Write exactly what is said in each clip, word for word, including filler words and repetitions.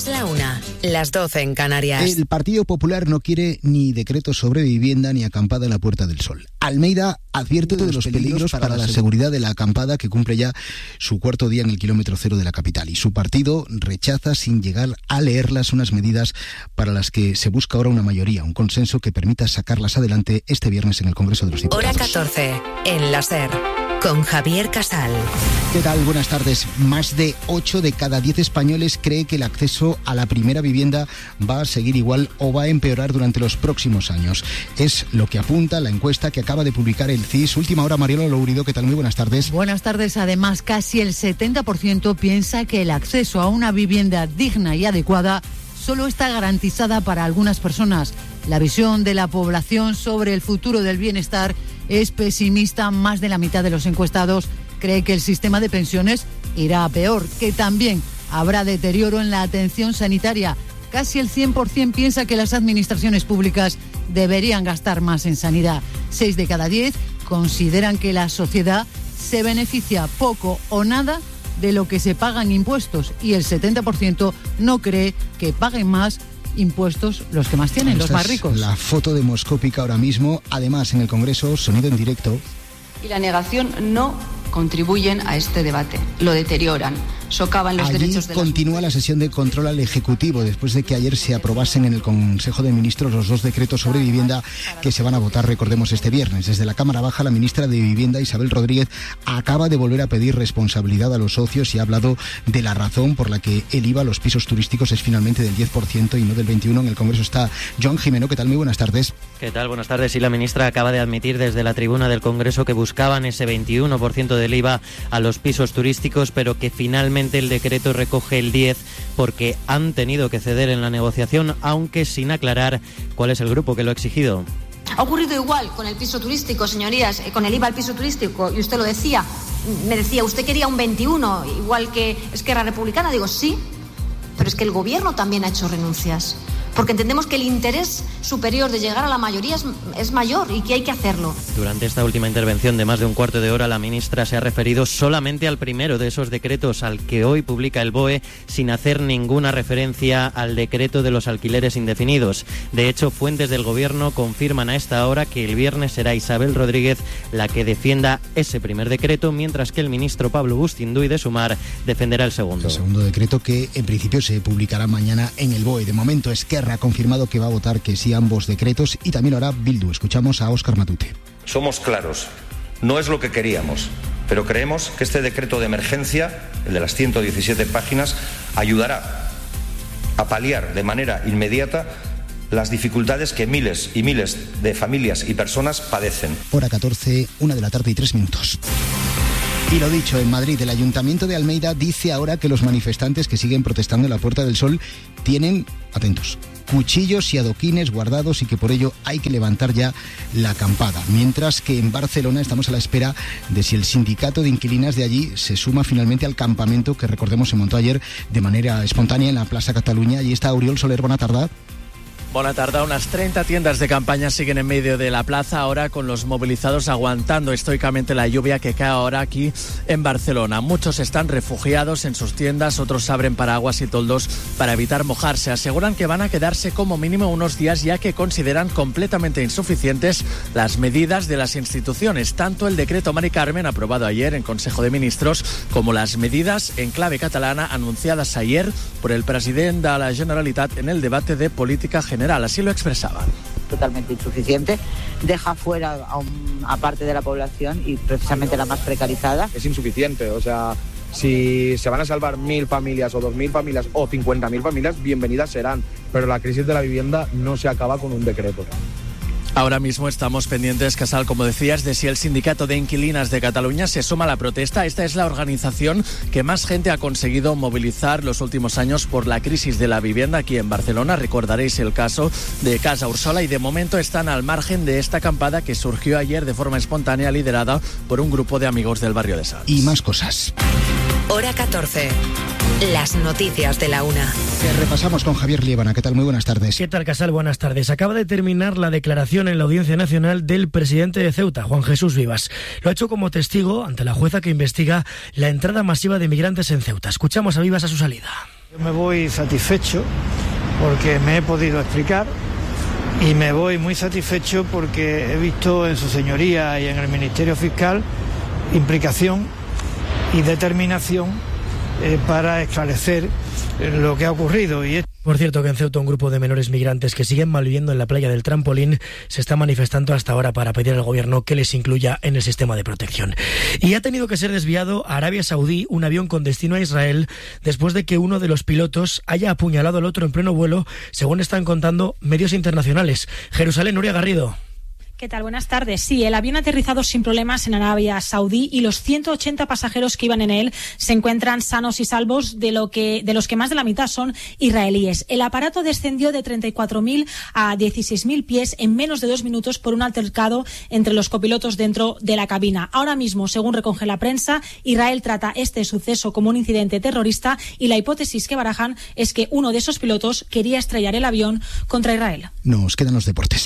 la una, las doce en Canarias. El Partido Popular no quiere ni decreto sobre vivienda ni acampada en la Puerta del Sol. Almeida advierte de los peligros para la seguridad de la acampada, que cumple ya su cuarto día en el kilómetro cero de la capital. Y su partido rechaza, sin llegar a leerlas, unas medidas para las que se busca ahora una mayoría, un consenso que permita sacarlas adelante este viernes en el Congreso de los Diputados. Hora catorce, en la SER, con Javier Casal. ¿Qué tal? Buenas tardes. Más de ocho de cada diez españoles cree que el acceso a la primera vivienda va a seguir igual o va a empeorar durante los próximos años. Es lo que apunta la encuesta que acaba de publicar el C I S. Última hora, Mariela Lourido, ¿qué tal? Muy buenas tardes. Buenas tardes. Además, casi el setenta por ciento piensa que el acceso a una vivienda digna y adecuada solo está garantizada para algunas personas. La visión de la población sobre el futuro del bienestar es pesimista. Más de la mitad de los encuestados cree que el sistema de pensiones irá a peor, que también habrá deterioro en la atención sanitaria. Casi el cien por ciento piensa que las administraciones públicas deberían gastar más en sanidad. Seis de cada diez consideran que la sociedad se beneficia poco o nada de lo que se paga en impuestos, y el setenta por ciento no cree que paguen más impuestos los que más tienen, los más ricos. La foto demoscópica ahora mismo, además en el Congreso, sonido en directo. Y la negación no contribuyen a este debate, lo deterioran, socavan los Allí derechos de las continúa la sesión de control al Ejecutivo, después de que ayer se aprobasen en el Consejo de Ministros los dos decretos sobre vivienda que se van a votar, recordemos, este viernes. Desde la Cámara Baja, la ministra de Vivienda, Isabel Rodríguez, acaba de volver a pedir responsabilidad a los socios y ha hablado de la razón por la que el I V A a los pisos turísticos es finalmente del diez por ciento y no del veintiuno por ciento. En el Congreso está Joan Jimeno. ¿Qué tal? Muy buenas tardes. ¿Qué tal? Buenas tardes. Y la ministra acaba de admitir desde la tribuna del Congreso que buscaban ese veintiuno por ciento del I V A a los pisos turísticos, pero que finalmente el decreto recoge el diez por ciento porque han tenido que ceder en la negociación, aunque sin aclarar cuál es el grupo que lo ha exigido. Ha ocurrido igual con el piso turístico, señorías, con el I V A al piso turístico, y usted lo decía, me decía, usted quería un veintiuno, igual que Esquerra Republicana. Digo, sí, pero es que el Gobierno también ha hecho renuncias, porque entendemos que el interés superior de llegar a la mayoría es, es mayor y que hay que hacerlo. Durante esta última intervención de más de un cuarto de hora, la ministra se ha referido solamente al primero de esos decretos, al que hoy publica el B O E, sin hacer ninguna referencia al decreto de los alquileres indefinidos. De hecho, fuentes del Gobierno confirman a esta hora que el viernes será Isabel Rodríguez la que defienda ese primer decreto, mientras que el ministro Pablo Bustinduy de Sumar defenderá el segundo. El segundo decreto, que en principio se publicará mañana en el B O E. De momento, Esquerra ha confirmado que va a votar que sí a ambos decretos, y también lo hará Bildu. Escuchamos a Óscar Matute. Somos claros, no es lo que queríamos, pero creemos que este decreto de emergencia, el de las ciento diecisiete páginas, ayudará a paliar de manera inmediata las dificultades que miles y miles de familias y personas padecen. Hora catorce, una de la tarde y tres minutos. Y lo dicho, en Madrid, el Ayuntamiento de Almeida dice ahora que los manifestantes que siguen protestando en la Puerta del Sol tienen, atentos, cuchillos y adoquines guardados y que por ello hay que levantar ya la acampada. Mientras que en Barcelona estamos a la espera de si el sindicato de inquilinas de allí se suma finalmente al campamento que, recordemos, se montó ayer de manera espontánea en la Plaza Cataluña. Allí está Oriol Soler, buena tarde. Buena tarde. Unas treinta tiendas de campaña siguen en medio de la plaza, ahora con los movilizados aguantando estoicamente la lluvia que cae ahora aquí en Barcelona. Muchos están refugiados en sus tiendas, otros abren paraguas y toldos para evitar mojarse. Aseguran que van a quedarse como mínimo unos días, ya que consideran completamente insuficientes las medidas de las instituciones, tanto el decreto Mari Carmen aprobado ayer en Consejo de Ministros como las medidas en clave catalana anunciadas ayer por el presidente de la Generalitat en el debate de política general. Así lo expresaba. Totalmente insuficiente, deja fuera a, un, a parte de la población y precisamente la más precarizada. Es insuficiente, o sea, si se van a salvar mil familias o dos mil familias o cincuenta mil familias, bienvenidas serán, pero la crisis de la vivienda no se acaba con un decreto. Ahora mismo estamos pendientes, Casal, como decías, de si el Sindicato de Inquilinas de Cataluña se suma a la protesta. Esta es la organización que más gente ha conseguido movilizar los últimos años por la crisis de la vivienda aquí en Barcelona. Recordaréis el caso de Casa Ursola, y de momento están al margen de esta acampada que surgió ayer de forma espontánea, liderada por un grupo de amigos del barrio de Sants. Y más cosas. Hora catorce. Las noticias de la una. Que repasamos con Javier Liébana. ¿Qué tal? Muy buenas tardes. ¿Qué tal, Casal? Buenas tardes. Acaba de terminar la declaración en la Audiencia Nacional del presidente de Ceuta, Juan Jesús Vivas. Lo ha hecho como testigo ante la jueza que investiga la entrada masiva de migrantes en Ceuta. Escuchamos a Vivas a su salida. Yo me voy satisfecho porque me he podido explicar y me voy muy satisfecho porque he visto en su señoría y en el Ministerio Fiscal implicación y determinación eh, para esclarecer eh, lo que ha ocurrido. Y Por cierto, que en Ceuta un grupo de menores migrantes que siguen malviviendo en la playa del Trampolín se está manifestando hasta ahora para pedir al gobierno que les incluya en el sistema de protección. Y ha tenido que ser desviado a Arabia Saudí un avión con destino a Israel después de que uno de los pilotos haya apuñalado al otro en pleno vuelo, según están contando medios internacionales. Jerusalén, Nuria Garrido. ¿Qué tal? Buenas tardes. Sí, el avión ha aterrizado sin problemas en Arabia Saudí y los ciento ochenta pasajeros que iban en él se encuentran sanos y salvos, de lo que de los que más de la mitad son israelíes. El aparato descendió de treinta y cuatro mil a dieciséis mil pies en menos de dos minutos por un altercado entre los copilotos dentro de la cabina. Ahora mismo, según recoge la prensa, Israel trata este suceso como un incidente terrorista y la hipótesis que barajan es que uno de esos pilotos quería estrellar el avión contra Israel. Nos quedan los deportes.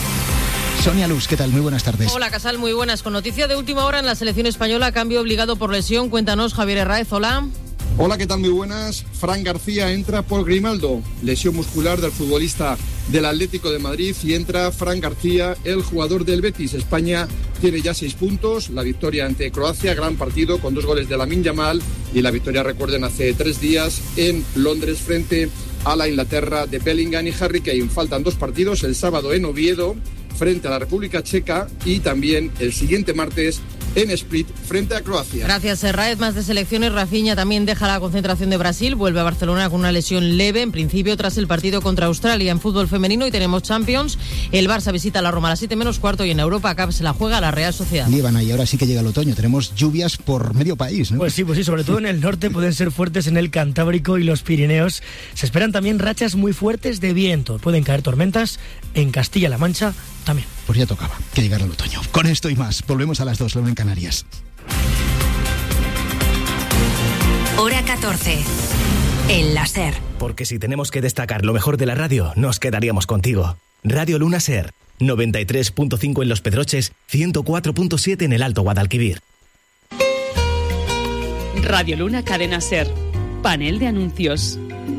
Sonia Luz, ¿qué tal? Muy buenas tardes. Hola, Casal, muy buenas. Con noticia de última hora en la selección española, cambio obligado por lesión. Cuéntanos, Javier Herráez, hola. Hola, ¿qué tal? Muy buenas. Fran García entra por Grimaldo, lesión muscular del futbolista del Atlético de Madrid, y entra Fran García, el jugador del Betis. España tiene ya seis puntos, la victoria ante Croacia, gran partido con dos goles de Lamine Yamal, y la victoria, recuerden, hace tres días en Londres frente a la Inglaterra de Bellingham y Harry Kane. Faltan dos partidos, el sábado en Oviedo frente a la República Checa y también el siguiente martes en Split frente a Croacia. Gracias, Herráez. Más de selecciones. Rafinha también deja la concentración de Brasil, vuelve a Barcelona con una lesión leve, en principio tras el partido contra Australia. En fútbol femenino y tenemos Champions, el Barça visita a la Roma a las siete menos cuarto y en Europa Cup se la juega a la Real Sociedad. Líbana, y ahora sí que llega el otoño, tenemos lluvias por medio país, ¿no? Pues sí, pues sí, sobre todo en el norte pueden ser fuertes en el Cantábrico y los Pirineos. Se esperan también rachas muy fuertes de viento, pueden caer tormentas en Castilla-La Mancha también. Pues ya tocaba que llegara el otoño. Con esto y más, volvemos a las dos, luego en Canarias. Hora catorce. El láser. Porque si tenemos que destacar lo mejor de la radio, nos quedaríamos contigo. Radio Luna Ser, noventa y tres punto cinco en Los Pedroches, ciento cuatro punto siete en el Alto Guadalquivir. Radio Luna Cadena Ser. Panel de anuncios.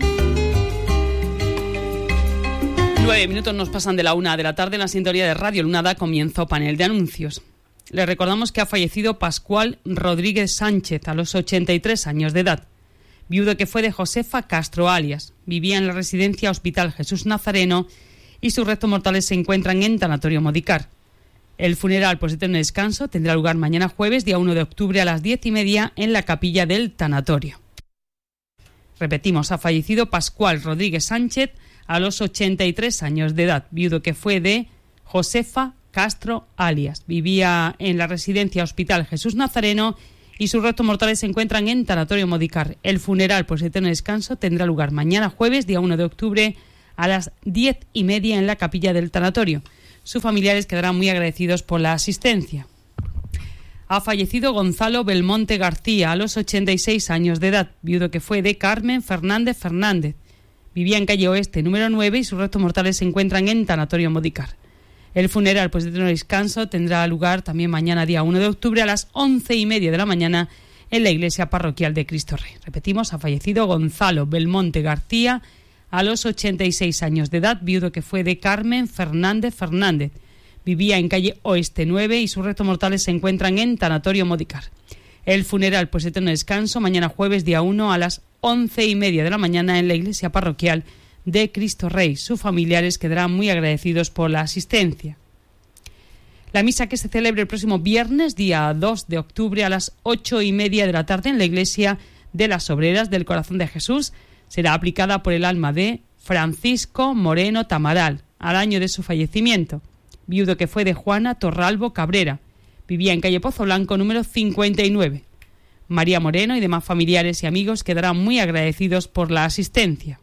Nueve minutos nos pasan de la una de la tarde. En la sintonía de Radio Luna da comienzo panel de anuncios. Les recordamos que ha fallecido Pascual Rodríguez Sánchez a los ochenta y tres años de edad, viudo que fue de Josefa Castro Alias. Vivía en la residencia Hospital Jesús Nazareno y sus restos mortales se encuentran en Tanatorio Modicar. El funeral por eterno descanso tendrá lugar mañana jueves, día uno de octubre, a las diez y media en la capilla del tanatorio. Repetimos, ha fallecido Pascual Rodríguez Sánchez a los ochenta y tres años de edad, viudo que fue de Josefa Castro Alias. Vivía en la residencia Hospital Jesús Nazareno y sus restos mortales se encuentran en Tanatorio Modicar. El funeral por eterno descanso tendrá lugar mañana jueves, día uno de octubre, a las diez y media en la capilla del tanatorio. Sus familiares quedarán muy agradecidos por la asistencia. Ha fallecido Gonzalo Belmonte García a los ochenta y seis años de edad, viudo que fue de Carmen Fernández Fernández. Vivía en calle Oeste número nueve y sus restos mortales se encuentran en Tanatorio Modicar. El funeral pues de eterno descanso tendrá lugar también mañana día uno de octubre a las once y media de la mañana en la iglesia parroquial de Cristo Rey. Repetimos, ha fallecido Gonzalo Belmonte García a los ochenta y seis años de edad, viudo que fue de Carmen Fernández Fernández. Vivía en calle Oeste nueve y sus restos mortales se encuentran en Tanatorio Modicar. El funeral pues de eterno descanso mañana jueves día uno a las once y media de la mañana en la iglesia parroquial de Cristo Rey. Sus familiares quedarán muy agradecidos por la asistencia. La misa que se celebra el próximo viernes, día dos de octubre, a las ocho y media de la tarde en la iglesia de las Obreras del Corazón de Jesús, será aplicada por el alma de Francisco Moreno Tamaral, al año de su fallecimiento, viudo que fue de Juana Torralbo Cabrera. Vivía en calle Pozo Blanco número cincuenta y nueve. María Moreno y demás familiares y amigos quedarán muy agradecidos por la asistencia.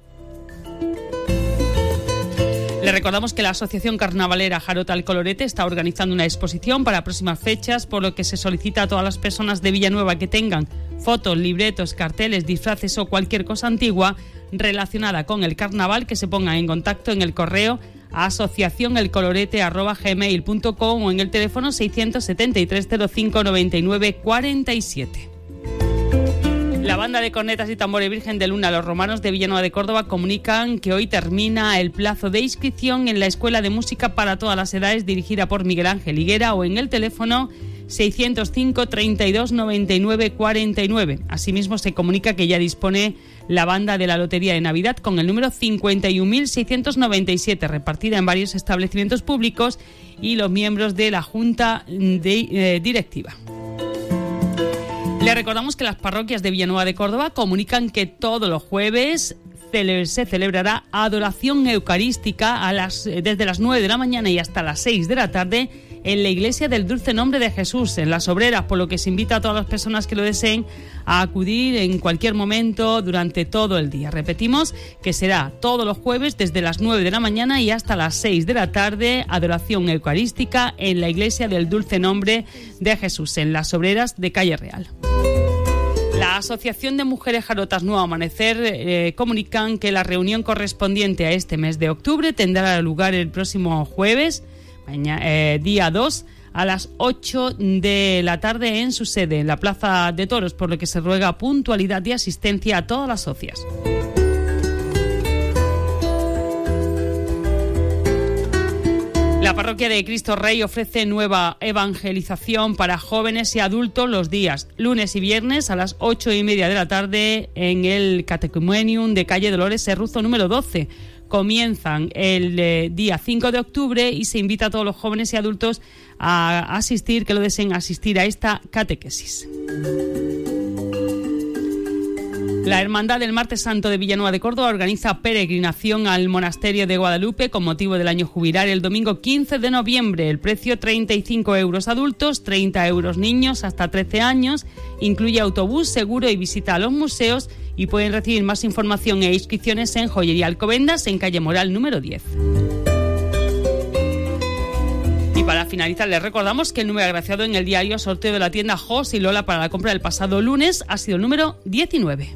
Le recordamos que la Asociación Carnavalera Jarota al Colorete está organizando una exposición para próximas fechas, por lo que se solicita a todas las personas de Villanueva que tengan fotos, libretos, carteles, disfraces o cualquier cosa antigua relacionada con el carnaval que se pongan en contacto en el correo a asociación el colorete arroba gmail punto com o en el teléfono seiscientos setenta y tres cero cinco noventa y nueve cuarenta y siete. La banda de cornetas y tambores Virgen de Luna, los romanos de Villanueva de Córdoba, comunican que hoy termina el plazo de inscripción en la Escuela de Música para todas las edades, dirigida por Miguel Ángel Higuera, o en el teléfono seiscientos cinco, treinta y dos, noventa y nueve, cuarenta y nueve. Asimismo, se comunica que ya dispone la banda de la Lotería de Navidad con el número cincuenta y un mil seiscientos noventa y siete, repartida en varios establecimientos públicos, y los miembros de la Junta de, eh, Directiva. Le recordamos que las parroquias de Villanueva de Córdoba comunican que todos los jueves se celebrará adoración eucarística a las, desde las nueve de la mañana y hasta las seis de la tarde en la Iglesia del Dulce Nombre de Jesús, en Las Obreras, por lo que se invita a todas las personas que lo deseen a acudir en cualquier momento durante todo el día. Repetimos que será todos los jueves desde las nueve de la mañana y hasta las seis de la tarde, adoración eucarística en la Iglesia del Dulce Nombre de Jesús, en Las Obreras de Calle Real. La Asociación de Mujeres Jarotas Nuevo Amanecer eh, comunican que la reunión correspondiente a este mes de octubre tendrá lugar el próximo jueves, mañana, eh, día dos, a las ocho de la tarde en su sede, en la Plaza de Toros, por lo que se ruega puntualidad y asistencia a todas las socias. La parroquia de Cristo Rey ofrece nueva evangelización para jóvenes y adultos los días lunes y viernes a las ocho y media de la tarde en el Catecumenium de calle Dolores Serruzo número doce. Comienzan el eh, día cinco de octubre y se invita a todos los jóvenes y adultos a asistir, que lo deseen asistir a esta catequesis. La Hermandad del Martes Santo de Villanueva de Córdoba organiza peregrinación al Monasterio de Guadalupe con motivo del año jubilar el domingo quince de noviembre. El precio treinta y cinco euros adultos, treinta euros niños hasta trece años. Incluye autobús, seguro y visita a los museos, y pueden recibir más información e inscripciones en Joyería Alcobendas, en calle Moral número diez. Y para finalizar, les recordamos que el número agraciado en el diario sorteo de la tienda Jos y Lola para la compra del pasado lunes ha sido el número diecinueve.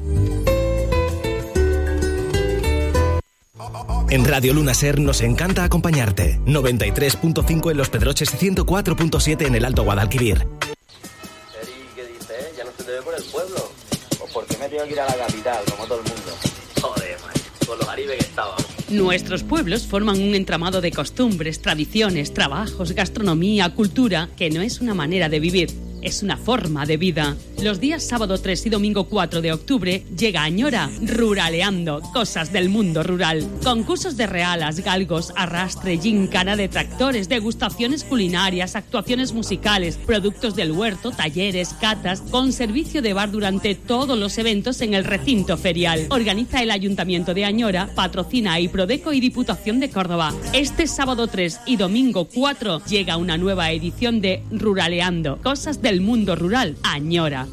En Radio Luna Ser nos encanta acompañarte. noventa y tres punto cinco en Los Pedroches y ciento cuatro punto siete en el Alto Guadalquivir. Eri, ¿qué dices? ¿Ya no se te ve por el pueblo? ¿O por qué me tengo que ir a la capital, como todo el mundo? Joder, man, con los garibes que estábamos. Nuestros pueblos forman un entramado de costumbres, tradiciones, trabajos, gastronomía, cultura, que no es una manera de vivir, es una forma de vida. Los días sábado tres y domingo cuatro de octubre llega Añora, Ruraleando, cosas del mundo rural. Concursos de realas, galgos, arrastre, gincana de tractores, degustaciones culinarias, actuaciones musicales, productos del huerto, talleres, catas, con servicio de bar durante todos los eventos en el recinto ferial. Organiza el Ayuntamiento de Añora, patrocina y Prodeco y Diputación de Córdoba. Este sábado tres y domingo cuatro llega una nueva edición de Ruraleando, cosas del mundo rural, Añora.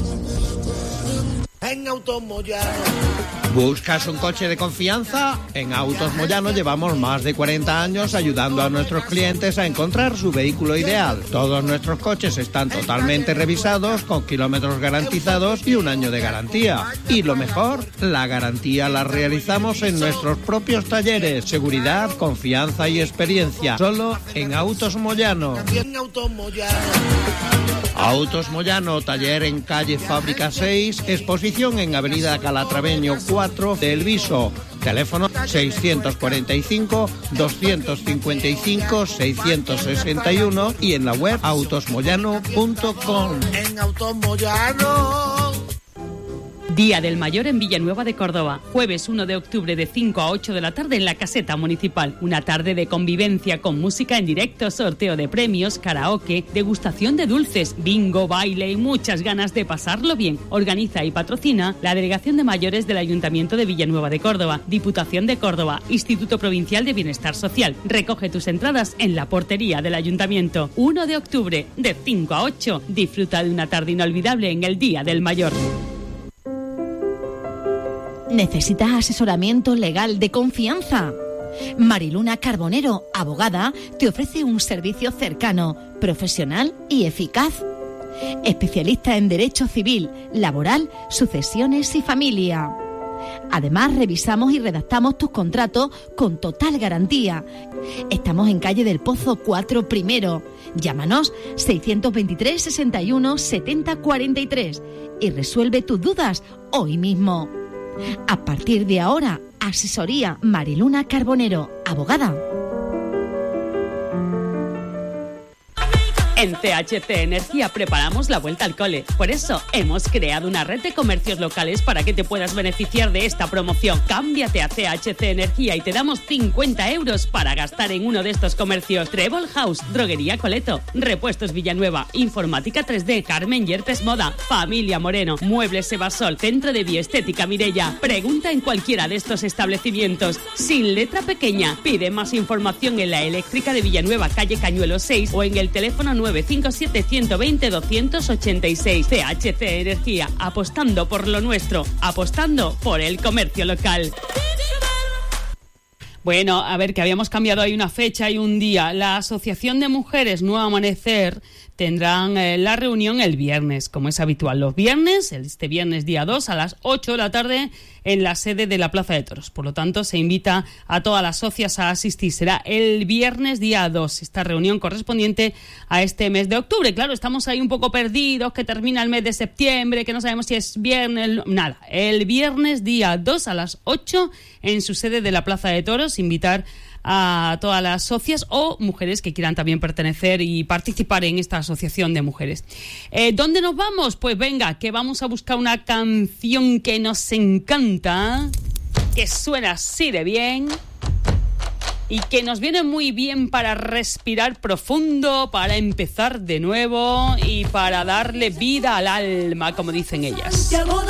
En Autos Moyano. ¿Buscas un coche de confianza? En Autos Moyano llevamos más de cuarenta años ayudando a nuestros clientes a encontrar su vehículo ideal. Todos nuestros coches están totalmente revisados, con kilómetros garantizados y un año de garantía. Y lo mejor, la garantía la realizamos en nuestros propios talleres. Seguridad, confianza y experiencia. Solo en Autos Moyano. En Autos Moyano. Autos Moyano, taller en calle Fábrica seis, exposición en avenida Calatraveño cuatro de El Viso. Teléfono seiscientos cuarenta y cinco, doscientos cincuenta y cinco, seiscientos sesenta y uno y en la web autos moyano punto com. En Autos Moyano. Día del Mayor en Villanueva de Córdoba. Jueves uno de octubre de cinco a ocho de la tarde en la Caseta Municipal. Una tarde de convivencia con música en directo, sorteo de premios, karaoke, degustación de dulces, bingo, baile y muchas ganas de pasarlo bien. Organiza y patrocina la Delegación de Mayores del Ayuntamiento de Villanueva de Córdoba, Diputación de Córdoba, Instituto Provincial de Bienestar Social. Recoge tus entradas en la portería del Ayuntamiento. uno de octubre de cinco a ocho. Disfruta de una tarde inolvidable en el Día del Mayor. ¿Necesitas asesoramiento legal de confianza? Mariluna Carbonero, abogada, te ofrece un servicio cercano, profesional y eficaz. Especialista en Derecho Civil, Laboral, Sucesiones y Familia. Además, revisamos y redactamos tus contratos con total garantía. Estamos en calle del Pozo cuatro Primero. Llámanos seiscientos veintitrés, sesenta y uno, setenta, cuarenta y tres y resuelve tus dudas hoy mismo. A partir de ahora, asesoría Mariluna Carbonero, abogada. En T H C Energía preparamos la vuelta al cole. Por eso hemos creado una red de comercios locales para que te puedas beneficiar de esta promoción. Cámbiate a T H C Energía y te damos cincuenta euros para gastar en uno de estos comercios. Trébol House, Droguería Coleto, Repuestos Villanueva, Informática tres D, Carmen Yertes Moda, Familia Moreno, Muebles Evasol, Centro de Bioestética Mirella. Pregunta en cualquiera de estos establecimientos. Sin letra pequeña. Pide más información en la Eléctrica de Villanueva, calle Cañuelo seis o en el teléfono nueve cinco siete, uno dos cero, dos ocho seis. T H C Energía, apostando por lo nuestro, apostando por el comercio local. Bueno, a ver, que habíamos cambiado ahí una fecha y un día. La Asociación de Mujeres Nuevo Amanecer tendrán eh, la reunión el viernes, como es habitual. Los viernes, este viernes día dos, a las ocho de la tarde, en la sede de la Plaza de Toros. Por lo tanto, se invita a todas las socias a asistir. Será el viernes día dos, esta reunión correspondiente a este mes de octubre. Claro, estamos ahí un poco perdidos, que termina el mes de septiembre, que no sabemos si es viernes, nada. El viernes día dos a las ocho, en su sede de la Plaza de Toros, invitar a todas las socias o mujeres que quieran también pertenecer y participar en esta asociación de mujeres. Eh, ¿Dónde nos vamos? Pues venga, que vamos a buscar una canción que nos encanta, que suena así de bien y que nos viene muy bien para respirar profundo, para empezar de nuevo y para darle vida al alma, como dicen ellas.